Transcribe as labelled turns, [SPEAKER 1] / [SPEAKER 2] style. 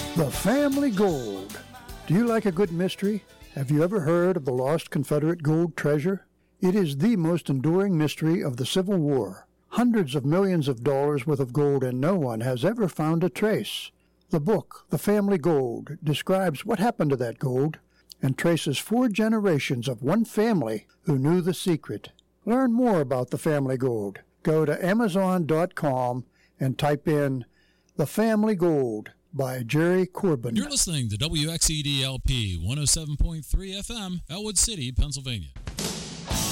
[SPEAKER 1] The Family Gold. Do you like a good mystery? Have you ever heard of the lost Confederate gold treasure? It is the most enduring mystery of the Civil War. Hundreds of millions of dollars worth of gold, and no one has ever found a trace. The book, The Family Gold, describes what happened to that gold and traces 4 generations of one family who knew the secret. Learn more about The Family Gold. Go to Amazon.com and type in The Family Gold by Jerry Corbin.
[SPEAKER 2] You're listening to WXED-LP 107.3 FM, Elwood City, Pennsylvania.